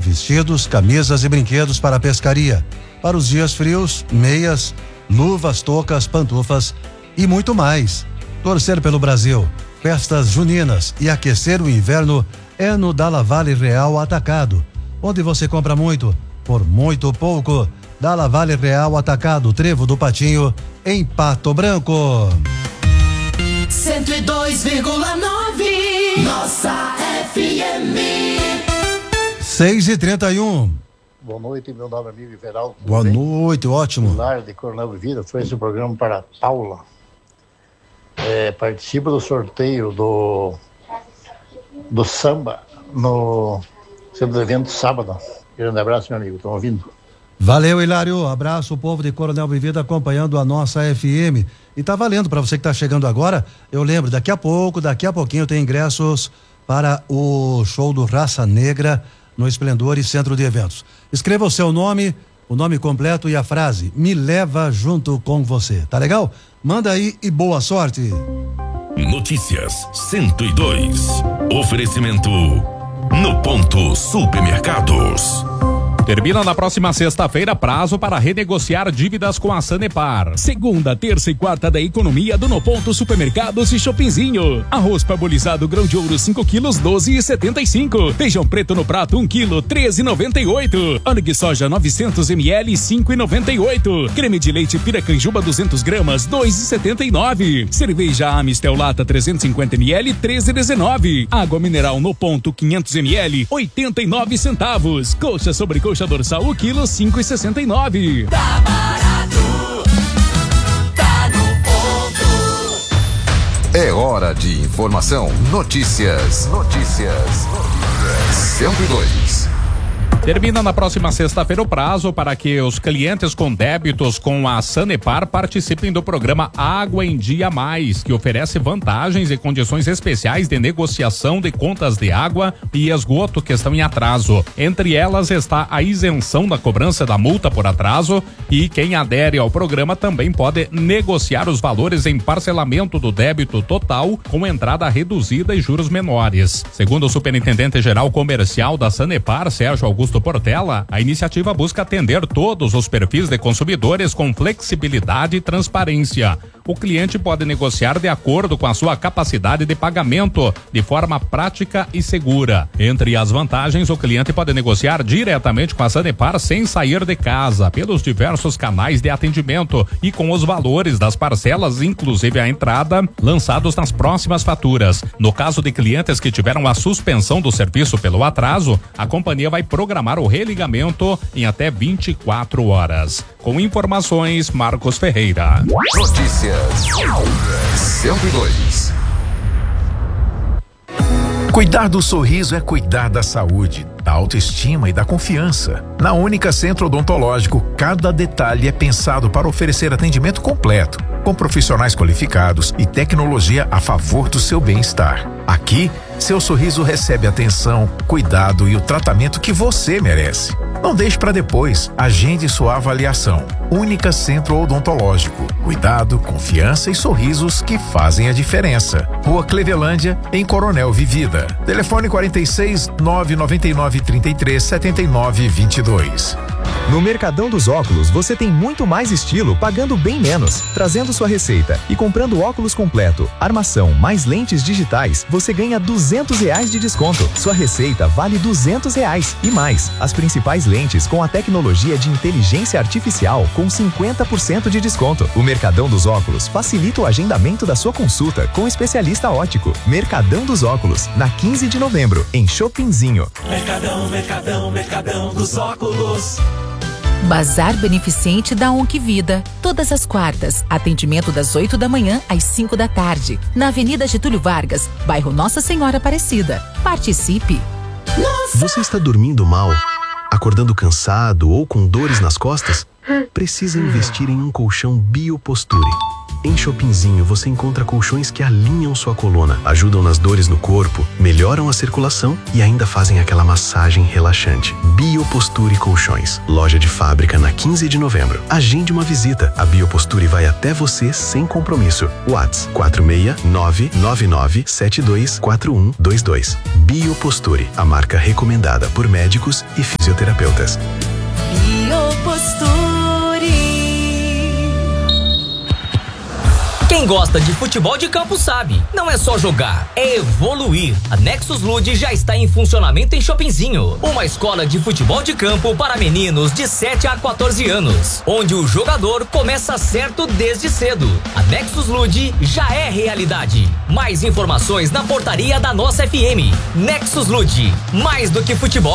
vestidos, camisas e brinquedos para a pescaria. Para os dias frios, meias, luvas, toucas, pantufas e muito mais. Torcer pelo Brasil, festas juninas e aquecer o inverno é no Dalla Valle Real Atacado, onde você compra muito por muito pouco. Dalla Valle Real Atacado, Trevo do Patinho, em Pato Branco. 102,9 Nossa FM. 6h31. Boa noite, meu nome é amigo Everaldo. Boa noite, ótimo. Lar de Coronel Vivida, foi esse programa para a Paula. Participa do sorteio do samba no centro de evento sábado. Grande abraço, meu amigo, estão ouvindo? Valeu, Hilário, abraço o povo de Coronel Vivida acompanhando a nossa FM. E tá valendo para você que tá chegando agora. Eu lembro, daqui a pouquinho tem ingressos para o show do Raça Negra no Esplendor e Centro de Eventos. Escreva o seu nome, o nome completo e a frase: me leva junto com você, tá legal? Manda aí e boa sorte. Notícias 102. Oferecimento No Ponto Supermercados. Termina na próxima sexta-feira prazo para renegociar dívidas com a Sanepar. Segunda, terça e quarta da economia do No Ponto Supermercados e Shoppingzinho. Arroz parbolizado grão de ouro 5 quilos 12,75. Feijão preto no prato 1 quilo 13,98. Óleo de soja 900 ml 5,98. Creme de leite Piracanjuba 200 gramas 2,79. Cerveja Amistel Lata 350 ml 13,19. Água mineral No Ponto 500 ml 89 centavos. Coxa sobre coxa dorsal o quilo 5,69. Tá barato, tá no ponto. É hora de informação. Notícias 102. Termina na próxima sexta-feira o prazo para que os clientes com débitos com a Sanepar participem do programa Água em Dia Mais, que oferece vantagens e condições especiais de negociação de contas de água e esgoto que estão em atraso. Entre elas está a isenção da cobrança da multa por atraso, e quem adere ao programa também pode negociar os valores em parcelamento do débito total com entrada reduzida e juros menores. Segundo o superintendente-geral comercial da Sanepar, Sérgio Augusto Portela, a iniciativa busca atender todos os perfis de consumidores com flexibilidade e transparência. O cliente pode negociar de acordo com a sua capacidade de pagamento, de forma prática e segura. Entre as vantagens, o cliente pode negociar diretamente com a Sanepar sem sair de casa, pelos diversos canais de atendimento e com os valores das parcelas, inclusive a entrada, lançados nas próximas faturas. No caso de clientes que tiveram a suspensão do serviço pelo atraso, a companhia vai programar o religamento em até 24 horas. Com informações, Marcos Ferreira. Notícias 102. Cuidar do sorriso é cuidar da saúde, da autoestima e da confiança. Na Única Centro Odontológico, cada detalhe é pensado para oferecer atendimento completo, com profissionais qualificados e tecnologia a favor do seu bem-estar. Aqui, seu sorriso recebe atenção, cuidado e o tratamento que você merece. Não deixe para depois. Agende sua avaliação. Única Centro Odontológico. Cuidado, confiança e sorrisos que fazem a diferença. Rua Clevelândia, em Coronel Vivida. Telefone 46 999 33 79 22. No Mercadão dos Óculos, você tem muito mais estilo pagando bem menos. Trazendo sua receita e comprando óculos completo, armação mais lentes digitais, você ganha R$200 de desconto. Sua receita vale R$200 e mais. As principais lentes com a tecnologia de inteligência artificial com 50% de desconto. O Mercadão dos Óculos facilita o agendamento da sua consulta com especialista óptico. Mercadão dos Óculos, na 15 de novembro, em Shoppingzinho. Mercadão dos Óculos. Bazar Beneficente da Onquivida. Todas as quartas, atendimento das 8 da manhã às 5 da tarde. Na Avenida Getúlio Vargas, bairro Nossa Senhora Aparecida. Participe! Você está dormindo mal? Acordando cansado ou com dores nas costas? Precisa investir em um colchão Bioposture. Em Shoppingzinho você encontra colchões que alinham sua coluna, ajudam nas dores no corpo, melhoram a circulação e ainda fazem aquela massagem relaxante. Bioposture Colchões. Loja de fábrica na 15 de novembro. Agende uma visita. A Bioposture vai até você sem compromisso. WhatsApp 46999724122. Bioposture, a marca recomendada por médicos e fisioterapeutas. Bioposture. Quem gosta de futebol de campo sabe, não é só jogar, é evoluir. A Nexus Lude já está em funcionamento em Shoppingzinho, uma escola de futebol de campo para meninos de 7 a 14 anos, onde o jogador começa certo desde cedo. A Nexus Lude já é realidade. Mais informações na portaria da nossa FM. Nexus Lude, mais do que futebol.